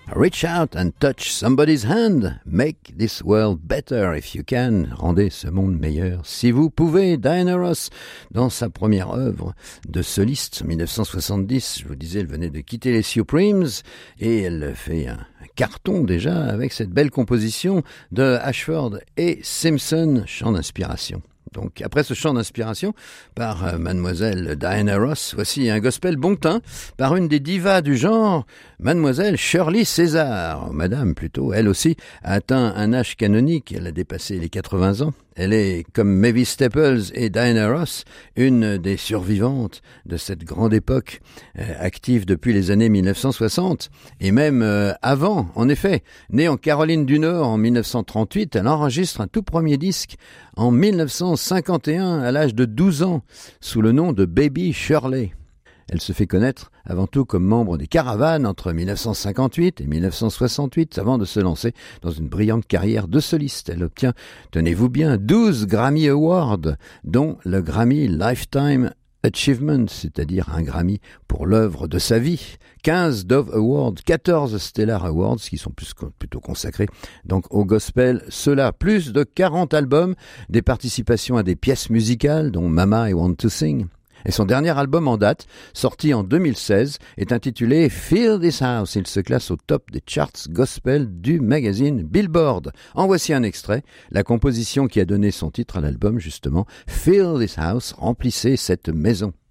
Reach out and touch somebody's hand. Make this world better if you can. Rendez ce monde meilleur si vous pouvez. Diana Ross, dans sa première œuvre de soliste, en 1970, je vous disais, elle venait de quitter les Supremes et elle fait un carton déjà avec cette belle composition de Ashford et Simpson, chant d'inspiration. Donc, après ce chant d'inspiration par mademoiselle Diana Ross, voici un gospel bon teint par une des divas du genre, mademoiselle Shirley César. Madame, plutôt, elle aussi, a atteint un âge canonique, elle a dépassé les 80 ans. Elle est, comme Mavis Staples et Diana Ross, une des survivantes de cette grande époque, active depuis les années 1960, et même avant, en effet. Née en Caroline du Nord en 1938, elle enregistre un tout premier disque en 1951, à l'âge de 12 ans, sous le nom de Baby Shirley. Elle se fait connaître avant tout comme membre des Caravanes entre 1958 et 1968 avant de se lancer dans une brillante carrière de soliste. Elle obtient, tenez-vous bien, 12 Grammy Awards, dont le Grammy Lifetime Achievement, c'est-à-dire un Grammy pour l'œuvre de sa vie, 15 Dove Awards, 14 Stellar Awards, qui sont plutôt consacrés donc au gospel, cela, plus de 40 albums, des participations à des pièces musicales, dont Mama I Want to Sing. Et son dernier album en date, sorti en 2016, est intitulé Fill This House. Il se classe au top des charts gospel du magazine Billboard. En voici un extrait, la composition qui a donné son titre à l'album justement, Fill This House, remplissez cette maison.